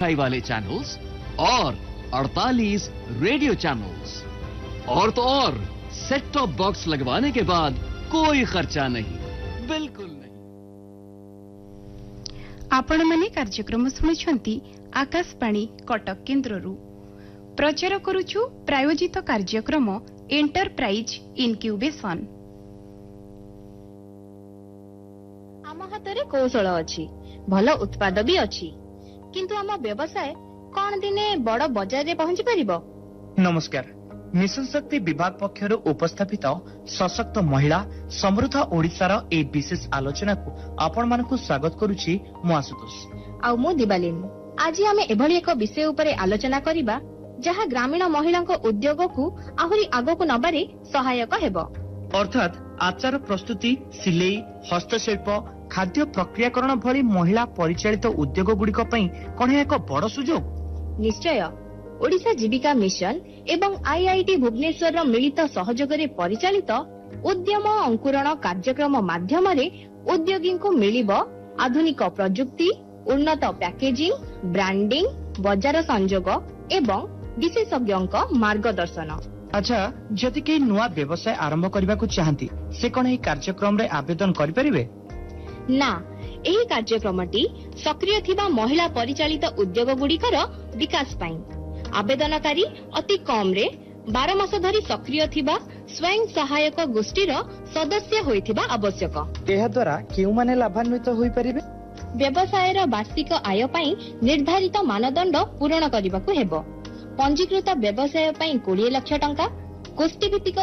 Wifi वाले channels और 48 radio channels. और तो और सेट टॉप बॉक्स लगवाने के बाद कोई खर्चा नहीं, बिल्कुल नहीं। आपण माने कार्यक्रम शुणुछंती आकाशवाणी कटक केन्द्ररू। प्रचार करूछु प्रायोजित कार्यक्रम एंटरप्राइज इनक्यूबेशन। आम हाथ कौशल अच्छी, भल उत्पाद भी अच्छी, किंतु आम व्यवसाय कौन दिने बड़ बाजार में पहुंची पारिबो? नमस्कार, मिशन शक्ति विभाग पक्षर उपस्थापित सशक्त महिला समृद्ध ओडिशार ए विशेष आलोचना को आपण मानकु स्वागत करूची मु आशुतोष आउ मु दिवालिनी। आज आम एभली एक विषय उपरे आलोचना करिबा जहाँ ग्रामीण महिला उद्योग को आहुरी आगो को नबारे सहायक हेबो। अर्थात आचार प्रस्तुति, सिलाई, हस्तशिल्प, खाद्य प्रक्रियाकरण भली महिला परिचालित उद्योग गुड़िक कौन एक बड़ सुजोग? निश्चय। ओडिशा जीविका मिशन एवं आईआईटी भुवनेश्वर मिलित सहयोग परिचालित उद्यम अंकुरण कार्यक्रम माध्यम उद्योगी को मिलिबो आधुनिक प्रजुक्ति, उन्नत पैकेजिंग, ब्रांडिंग, बाजार संजोग एवं विशेषज्ञों मार्गदर्शन। अच्छा, जदि के नुआ व्यवसाय आरंभ करने को चाहती से कौन यह कार्यक्रम रे आवेदन करें? ना, यही कार्यक्रमटी सक्रिय थिबा महिला परिचालित उद्योग गुड़िकर विकास पाई आवेदनकारी अति कम रे 12 मास धरी सक्रिय थिबा स्वयं सहायक गोष्ठीर सदस्य होइथिबा आवश्यक। एहा द्वारा केउ माने लाभान्वित होई परिबे? व्यवसायर वार्षिक आय पाई निर्धारित मानदंड पूरण करबाकू हेबो। पंजीकृत व्यवसाय पाई 20 लाख टंका, गोष्ठी भित्तिक